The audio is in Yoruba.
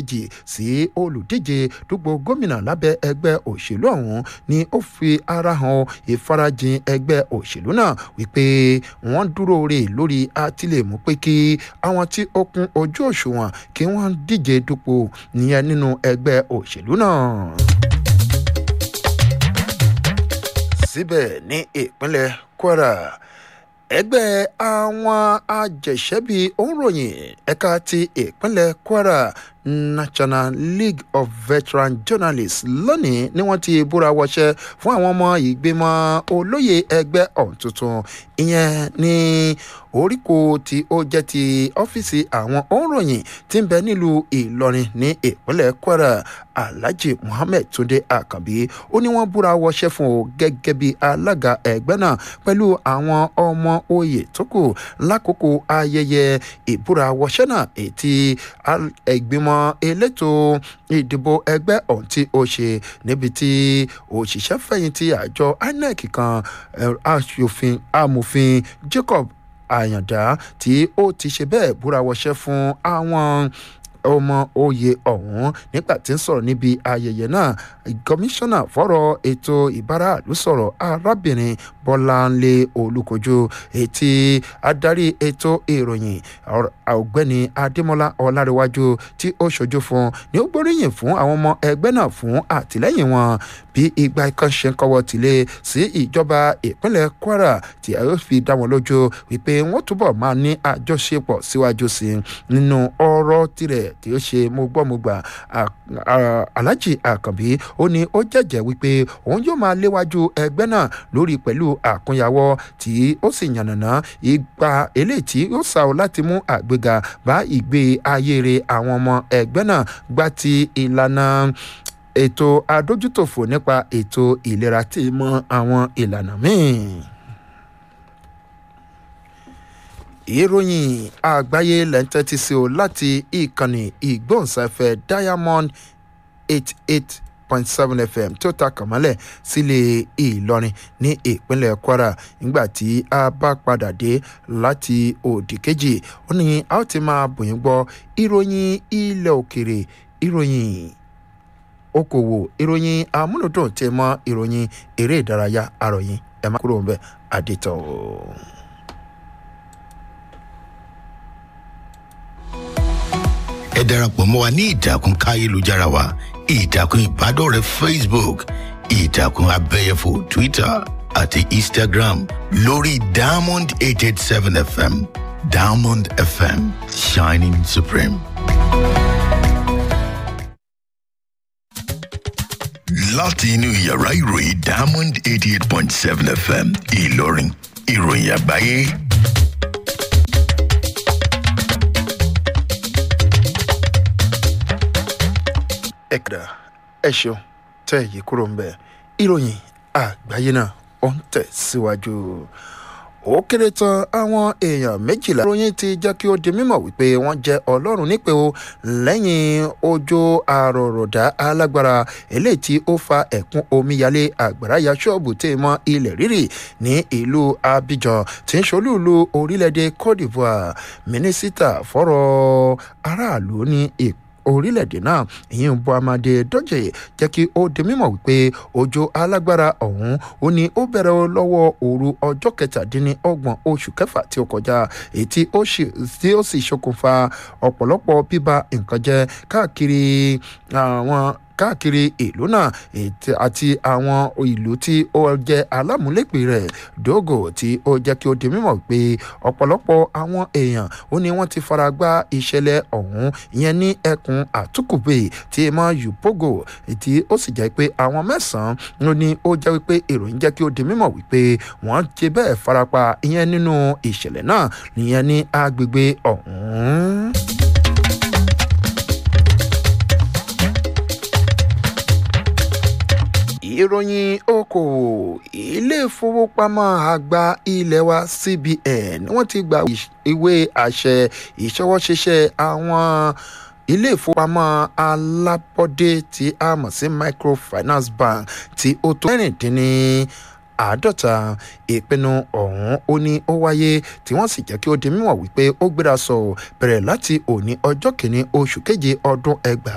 kejì sí olùdíje dupò gómìnà lábẹ́ ẹgbẹ́ òṣèlú ọ̀hún ni ó fi ara hàn ìfarajìn ẹgbẹ́ òṣèlú náà wípé wọ́n dúró rè lórí àtìlẹ́mú pé kí àwọn tí ó kún ojú òṣùwọ̀n kí wọ́n díje dupò nìyẹn nínú ẹgbẹ́ òṣèlú náà. síbẹ̀ ní ìpínlẹ̀ Kwara ẹgbẹ́ àwọn ajẹ̀ṣẹ́bí òǹròyìn ẹ̀ka ti ìpínlẹ̀ Kwara National League of Veteran Journalists lónìí ni wọ́n ti búra wọṣẹ́ fún àwọn ọmọ ìgbìmọ̀ olóyè ẹgbẹ́ ọ̀hún tuntun ìyẹn ní oríkò tí ó jẹ́ ti ọ́fíìsì àwọn òǹròyìn tí ń bẹ nílùú Ìlọrin ní ìpínlẹ̀ Kwara Alhaji Muhammed Tunde Akanbi ó ní wọ́n búra wọṣẹ́ fún o gẹ́gẹ́ bí alága ẹgbẹ́ náà pẹ̀lú àwọn ọmọ oyè tó kù lákòókò ayẹyẹ ìbúra wọṣẹ́ náà ètí ìgbìmọ̀ elétò ìdìbò ẹgbẹ́ ọ̀hún tí ó ṣe níbi tí òṣìṣẹ́ fẹ̀yìntì àjọ INEC kan amòfin Jacob Àyàndá tí ó ti ṣe bẹ́ẹ̀ búra wọṣẹ́ fún àwọn ọmọ oyè ọ̀hún nígbà tí ń sọ̀rọ̀ níbi ayẹyẹ náà kọmíṣánná fọ́rọ̀ ètò ìbáraàlú sọ̀rọ̀ arábìnrin Bọ́láńlé Olúkojú ètí adarí ètò ìròyìn ọ̀gbẹ́ni Adémọ́lá Ọlárẹ̀wájú tí ó ṣojú fún ni ó gbóríyìn fún àwọn ọmọ ẹgbẹ́ náà fún àtìlẹ́yìn wọn bí ìgbà kan ṣe ń kọ́wọ́ tìlé sí ìjọba ìpínlẹ̀ Kwara tí a yóò fi dá wọn lójú wípé wọ́n túbọ̀ máa ní àjọṣepọ̀ síwájú sí nínú ọ̀rọ̀ tirẹ̀ tí ó ṣe mo gbọ́ mo gbà Alhaji Akanbi ó ní ó jẹ́jẹ́ wípé òun yóò máa léwájú ẹgbẹ́ náà lórí pẹ̀lú àkúnyàwọ́ tí ó sì yànnàná ìgbà eléyìí tí ó sà ó láti mú àgbéga bá ìgbé ayé rẹ̀ àwọn ọmọ ẹgbẹ́ náà gbá ti ìlànà ètò adójútòfò nípa ètò ìlera tí mọ àwọn ìlànà míì. ìròyìn àgbáyé lẹ́ńtẹ́tì sí o láti ìkànnì ìgbóhùnsáfẹ́ Diamond 88.7 FM tó ta kàmọ́lẹ̀ sílé Ìlọrin ní ìpínlẹ̀ Kwara nígbà tí a bá padà dé láti òdì kejì ó ní a ó ti máa bòyìn gbọ́ ìròyìn ilẹ̀ òkèrè ìròyìn okòwò ìròyìn amúlùdùn tẹ mọ́ ìròyìn eré ìdárayá àròyìn ẹ má kúrò ń bẹ àdètò. ẹ darapọ̀ mọ́ wa ní ìtàkùn káyélujára wa ìtàkùn ìbádọ́rẹ̀ẹ́ Facebook ìtàkùn abẹ́yẹfò Twitter àti Instagram lórí Diamond 887 FM Diamond FM Shining Supreme. láti inú yàrá ìròyìn Diamond 88.7 FM Ìlọrin ìròyìn àgbáyé. ẹ̀kadà ẹ̀ṣọ́ tẹ̀ yìí kúrò ń bẹ̀ ìròyìn àgbáyé náà ó ń tẹ̀ síwájú. ó kéré tán àwọn èèyàn 12 ìròyìn ti jẹ́ kí ó di mímọ̀ wípé wọ́n jẹ́ Ọlọ́run nípè o lẹ́yìn òjò àrọ̀rọ̀dá alágbára eléyìí tí ó fa ẹ̀kún omíyalé àgbàrá ya ṣọ́ọ̀bù tẹ̀ mọ́ ilẹ̀ rírì ní ìlú Abidjan tí ń ṣolúùlú orílẹ̀-èdè Côte d'Ivoire mínísítà fọ́rọ̀ aráàlú ní orílẹ̀-èdè náà ìyẹn Buamade Dodje jẹ́ kí ó di mímọ̀ wípé òjò alágbára ọ̀hún ó ní ó bẹ̀rẹ̀ lọ́wọ́ òru ọjọ́ 27 oṣù kẹfà tí ó kọjá èyí tí ó sì ṣokùnfà ọ̀pọ̀lọpọ̀ bíba nǹkan jẹ́ káàkiri ìlú náà àti àwọn ìlú tí ó jẹ́ alámúlégbè rẹ̀ Dogo tí ó jẹ́ kí ó di mímọ̀ pé ọ̀pọ̀lọpọ̀ àwọn èèyàn ó ní wọ́n ti fara gbá ìṣẹ̀lẹ̀ ọ̀hún ìyẹn ní ẹkùn Àtúkùbè tí mọ́ Yupogo tí ó sì jẹ́ pé àwọn 9 ló ní ó jẹ́ wípé ìròyìn jẹ́ kí ó di mímọ̀ wípé wọ́n ti bẹ́ẹ̀ farapa ìyẹn nínú ìṣẹ̀lẹ̀ náà ìyẹn ní agbègbè ọ̀hún. ìròyìn okòwò ilé ìfowópamọ́ àgbà ilé wa CBN wọ́n ti gba ìwé àṣẹ ìṣọwọ́ṣiṣẹ́ àwọn ilé ìfowópamọ́ alábọ́dé tí a mọ̀ sí microfinance bank tí ó tó 50 ìpinnu ọ̀hún ó ní ó wáyé tí wọ́n sì jẹ́ kí ó di mímọ̀ wípé ó gbéra sọ bẹ̀rẹ̀ láti òní ọjọ́ 1 oṣù keje ọdún